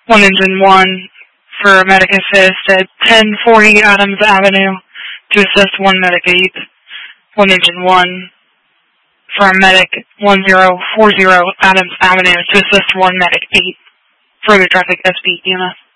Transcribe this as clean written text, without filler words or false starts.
1 Engine 1 for Medic Assist at 1040 Adams Avenue to assist 1 Medic 8. 1 Engine 1 for Medic 1040 Adams Avenue to assist 1 Medic 8. Further traffic SB EMS.